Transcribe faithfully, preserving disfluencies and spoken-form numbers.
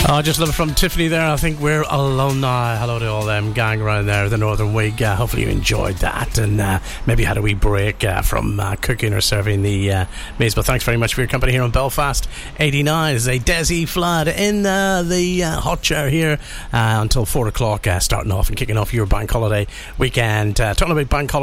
Oh, just love it from Tiffany there. I think we're alone now. Hello to all them gang around there, the Northern Wig. Uh, hopefully you enjoyed that and uh, maybe had a wee break uh, from uh, cooking or serving the uh, meals. But thanks very much for your company here on Belfast eighty-nine. This is a Desi Flood in uh, the uh, hot chair here uh, until four o'clock, uh, starting off and kicking off your bank holiday weekend. Uh, talking about bank holiday